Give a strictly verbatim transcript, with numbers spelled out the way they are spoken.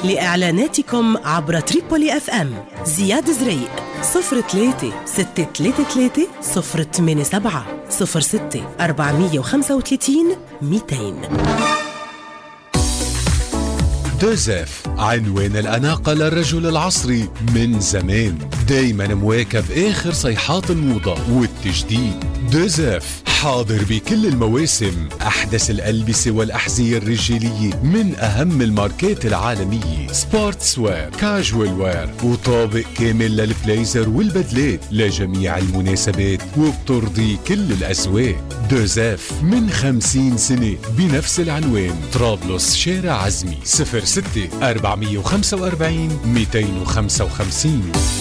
لإعلاناتكم عبر تريبولي اف ام. زياد زريق صفر ثلاثة ستة ثلاثة ثلاثة صفر ثمانية سبعة صفر ستة أربعمية وخمسة وثلاثين مئتين. دوزيف، عنوان الأناقة للرجل العصري من زمان، دايما مواكب آخر صيحات الموضة والتجديد. دوزيف حاضر بكل المواسم، أحدث الألبسة والأحذية الرجالية من أهم الماركات العالمية، سبورتس وير، كاجوال وير، وطابق كامل للبليزر والبدلات لجميع المناسبات وبترضي كل الأذواق. دوزيف من خمسين سنة بنفس العنوان، طرابلس، شارع عزمي، صفر ستة أربعمية وخمسة وأربعين مئتين وخمسة وخمسين.